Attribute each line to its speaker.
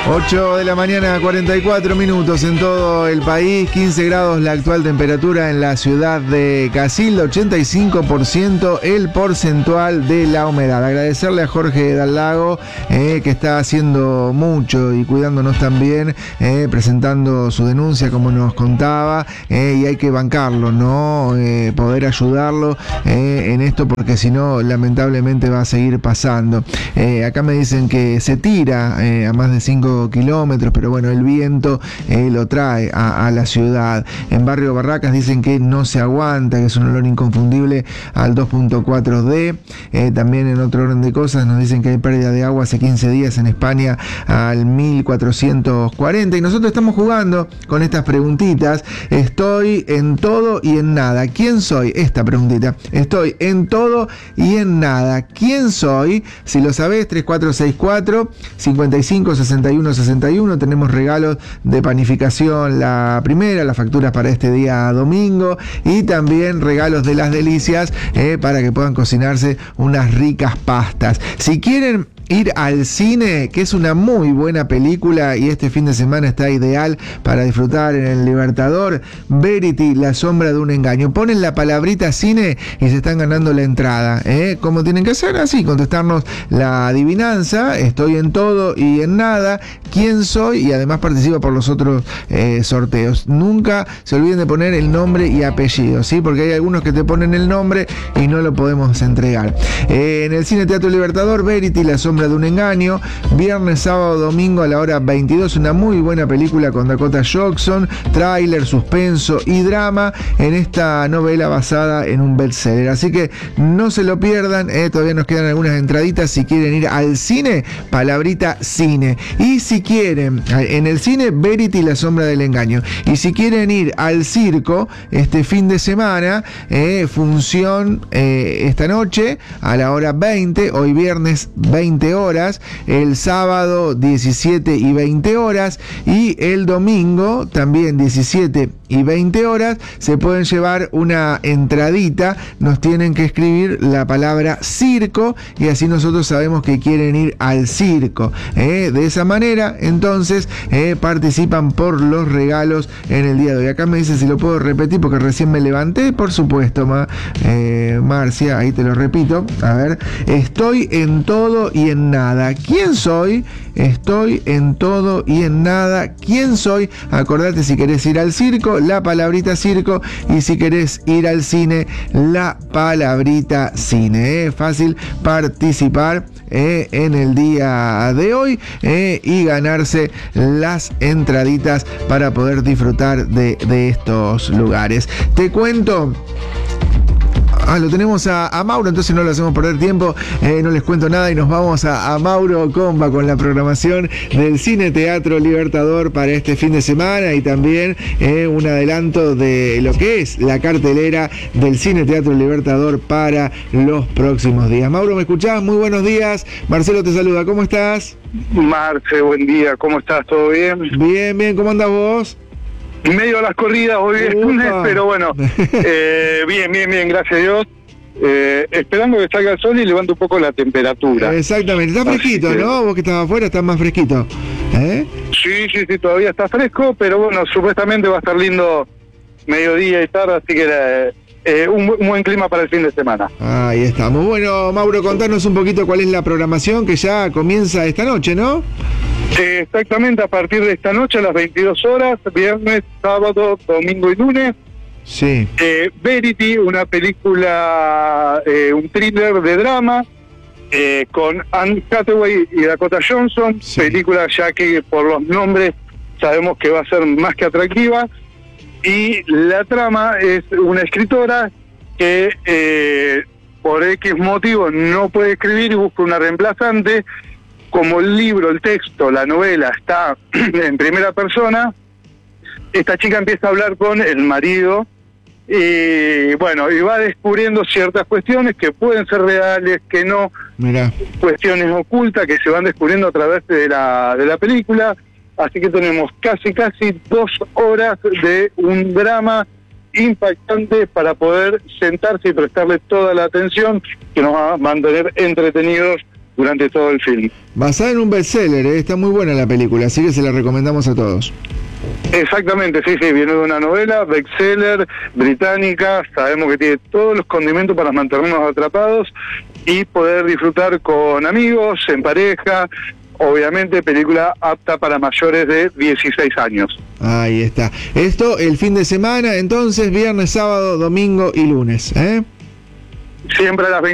Speaker 1: 8 de la mañana, 44 minutos en todo el país, 15 grados la actual temperatura en la ciudad de Casilda, 85% el porcentual de la humedad. Agradecerle a Jorge Dallago, que está haciendo mucho y cuidándonos también, presentando su denuncia como nos contaba, y hay que bancarlo, ¿no? Poder ayudarlo en esto, porque si no, lamentablemente va a seguir pasando. Acá me dicen que se tira a más de 5 kilómetros, pero bueno, el viento lo trae a la ciudad. En Barrio Barracas dicen que no se aguanta, que es un olor inconfundible al 2.4D. También en otro orden de cosas nos dicen que hay pérdida de agua hace 15 días en España al 1440, y nosotros estamos jugando con estas preguntitas. Estoy en todo y en nada. ¿Quién soy? Esta preguntita. Estoy en todo y en nada. ¿Quién soy? Si lo sabés, 3464 55 61 61. Tenemos regalos de panificación, la primera, las facturas para este día domingo, y también regalos de Las Delicias, para que puedan cocinarse unas ricas pastas. Si quieren ir al cine, que es una muy buena película y este fin de semana está ideal para disfrutar en el Libertador, Verity, La sombra de un engaño. Ponen la palabrita cine y se están ganando la entrada. ¿Cómo tienen que hacer? Así, contestarnos la adivinanza, estoy en todo y en nada, quién soy, y además participa por los otros sorteos. Nunca se olviden de poner el nombre y apellido, ¿sí? Porque hay algunos que te ponen el nombre y no lo podemos entregar. En el Cine Teatro Libertador, Verity, La sombra de un engaño, viernes, sábado, domingo a la hora 22, una muy buena película con Dakota Johnson, tráiler, suspenso y drama en esta novela basada en un bestseller. Así que no se lo pierdan, todavía nos quedan algunas entraditas. Si quieren ir al cine, palabrita cine. Y si quieren, en el cine, Verity, La sombra del engaño. Y si quieren ir al circo este fin de semana, función esta noche a la hora 20, hoy viernes 20 horas, el sábado 17 y 20 horas, y el domingo también 17 y 20 horas. Se pueden llevar una entradita, nos tienen que escribir la palabra circo y así nosotros sabemos que quieren ir al circo. De esa manera, entonces, participan por los regalos en el día de hoy. Acá me dice si lo puedo repetir porque recién me levanté. Por supuesto, Marcia, ahí te lo repito. A ver, estoy en todo y en nada. ¿Quién soy? Estoy en todo y en nada. ¿Quién soy? Acordate, si querés ir al circo, la palabrita circo, y si querés ir al cine, la palabrita cine. Fácil participar en el día de hoy y ganarse las entraditas para poder disfrutar de estos lugares. Te cuento. Lo tenemos a Mauro, entonces no le hacemos perder tiempo, no les cuento nada y nos vamos a Mauro Comba con la programación del Cine Teatro Libertador para este fin de semana, y también un adelanto de lo que es la cartelera del Cine Teatro Libertador para los próximos días. Mauro, ¿me escuchás? Muy buenos días. Marcelo te saluda, ¿cómo estás?
Speaker 2: Marce, buen día, ¿cómo estás? ¿Todo bien?
Speaker 1: Bien, bien, ¿cómo andás vos?
Speaker 2: Medio a las corridas, hoy es lunes, pero bueno, bien, gracias a Dios. Esperando que salga el sol y levante un poco la temperatura.
Speaker 1: Exactamente, está fresquito, ¿no? Vos que estabas afuera estás más fresquito.
Speaker 2: Sí, todavía está fresco, pero bueno, supuestamente va a estar lindo mediodía y tarde, así que un buen clima para el fin de semana.
Speaker 1: Ahí estamos. Bueno, Mauro, contanos un poquito cuál es la programación que ya comienza esta noche, ¿no?
Speaker 2: Exactamente, a partir de esta noche a las 22 horas, viernes, sábado, domingo y lunes.
Speaker 1: Sí.
Speaker 2: Verity, una película, un thriller de drama, con Anne Hathaway y Dakota Johnson. Sí. Película ya que por los nombres sabemos que va a ser más que atractiva. Y la trama es una escritora que por X motivo no puede escribir y busca una reemplazante. Como el libro, el texto, la novela está en primera persona, esta chica empieza a hablar con el marido y bueno, y va descubriendo ciertas cuestiones que pueden ser reales, que no. Mirá. Cuestiones ocultas que se van descubriendo a través de la película. Así que tenemos casi 2 horas de un drama impactante para poder sentarse y prestarle toda la atención que nos va a mantener entretenidos durante todo el film.
Speaker 1: Basada en un bestseller, está muy buena la película, así que se la recomendamos a todos.
Speaker 2: Exactamente, sí, viene de una novela, bestseller, británica, sabemos que tiene todos los condimentos para mantenernos atrapados y poder disfrutar con amigos, en pareja, obviamente película apta para mayores de 16 años.
Speaker 1: Ahí está. Esto el fin de semana, entonces, viernes, sábado, domingo y lunes, ¿eh?
Speaker 2: Siempre a las 20.